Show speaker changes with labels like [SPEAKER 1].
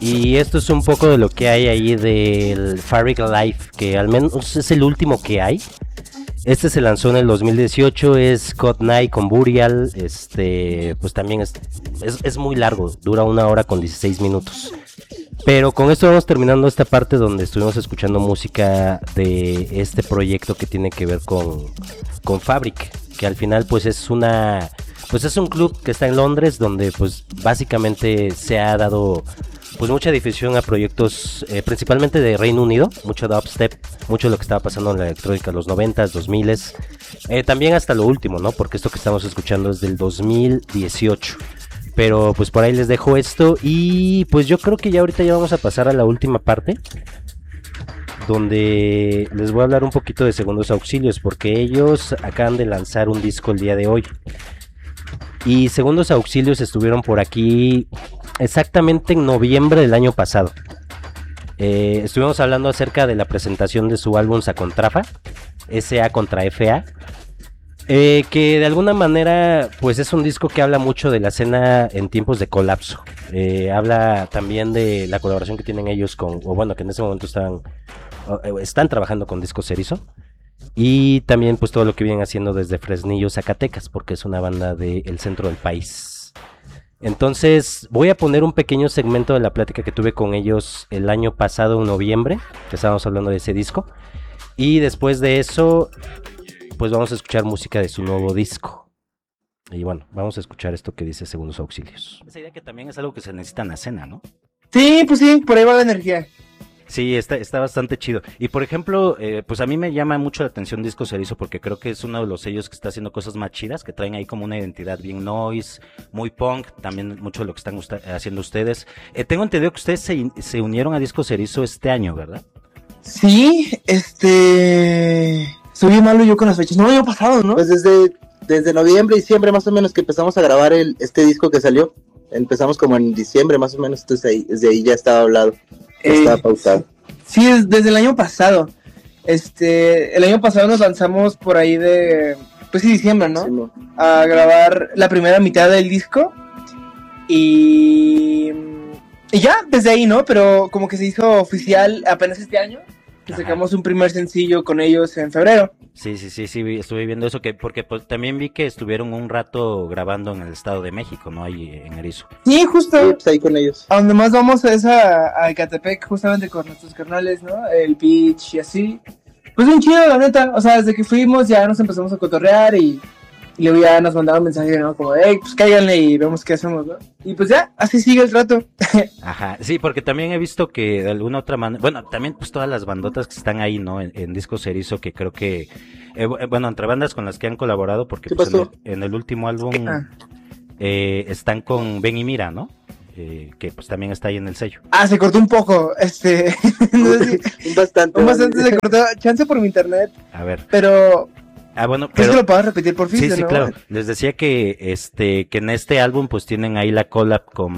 [SPEAKER 1] Y esto es un poco de lo que hay ahí del Fabric Life, que al menos es el último que hay. Este se lanzó en el 2018, es God Night con Burial, pues también es muy largo, dura 1 hora con 16 minutos. Pero con esto vamos terminando esta parte donde estuvimos escuchando música de este proyecto que tiene que ver con Fabric, que al final pues es un club que está en Londres donde pues básicamente se ha dado pues mucha difusión a proyectos principalmente de Reino Unido, mucho dubstep, mucho de lo que estaba pasando en la electrónica en los 90s, 2000s, también hasta lo último, ¿no? Porque esto que estamos escuchando es del 2018. Pero pues por ahí les dejo esto y pues yo creo que ya ahorita ya vamos a pasar a la última parte, donde les voy a hablar un poquito de Segundos Auxilios, porque ellos acaban de lanzar un disco el día de hoy. Y Segundos Auxilios estuvieron por aquí exactamente en noviembre del año pasado. Estuvimos hablando acerca de la presentación de su álbum Sacontrafa, SA contra FA. Que de alguna manera pues es un disco que habla mucho de la escena en tiempos de colapso. Habla también de la colaboración que tienen ellos que en ese momento están trabajando con Disco Cerizo. Y también pues todo lo que vienen haciendo desde Fresnillo, Zacatecas, porque es una banda del centro del país. Entonces voy a poner un pequeño segmento de la plática que tuve con ellos el año pasado en noviembre, que estábamos hablando de ese disco. Y después de eso pues vamos a escuchar música de su nuevo disco. Y bueno, vamos a escuchar esto que dice Segundos Auxilios. Esa idea que también es algo que se necesita en la escena, ¿no?
[SPEAKER 2] Sí, pues sí, por ahí va la energía.
[SPEAKER 1] Sí, está bastante chido. Y por ejemplo, pues a mí me llama mucho la atención Disco Cerizo porque creo que es uno de los sellos que está haciendo cosas más chidas, que traen ahí como una identidad bien noise, muy punk, también mucho de lo que están haciendo ustedes. Tengo entendido que ustedes se unieron a Disco Cerizo este año, ¿verdad?
[SPEAKER 2] Sí, Soy bien malo yo con las fechas. No, el año pasado, ¿no?
[SPEAKER 3] Pues desde noviembre, diciembre más o menos que empezamos a grabar este disco que salió. Empezamos como en diciembre más o menos, entonces desde ahí ya estaba hablado, estaba pautado.
[SPEAKER 2] Sí, desde el año pasado. El año pasado nos lanzamos por ahí diciembre, ¿no? Sí, no. A grabar la primera mitad del disco. Y ya, desde ahí, ¿no? Pero como que se hizo oficial apenas este año. Que sacamos un primer sencillo con ellos en febrero.
[SPEAKER 1] Sí, estuve viendo eso, porque pues, también vi que estuvieron un rato grabando en el Estado de México, ¿no? Ahí en Erizo.
[SPEAKER 2] Sí, justo.
[SPEAKER 3] Sí, pues ahí con ellos.
[SPEAKER 2] A donde más vamos es a Ecatepec, justamente con nuestros carnales, ¿no? El Pitch y así. Pues bien chido, la neta. O sea, desde que fuimos ya nos empezamos a cotorrear y luego ya nos mandaban mensajes, ¿no? Como, hey, pues cáiganle y vemos qué hacemos, ¿no? Y pues ya, así sigue el trato.
[SPEAKER 1] Ajá, sí, porque también he visto que de alguna otra manera, bueno, también pues todas las bandotas que están ahí, ¿no? En Disco Cerizo, que creo que, entre bandas con las que han colaborado, porque pues en el último álbum están con Ben y Mira, ¿no? Que pues también está ahí en el sello.
[SPEAKER 2] Se cortó un poco, no sé si... Bastante se cortó, chance por mi internet.
[SPEAKER 1] A ver.
[SPEAKER 2] Pero...
[SPEAKER 1] bueno,
[SPEAKER 2] pero... que lo puedas repetir por fin,
[SPEAKER 1] sí,
[SPEAKER 2] ¿no?
[SPEAKER 1] claro. Les decía que en este álbum pues tienen ahí la collab con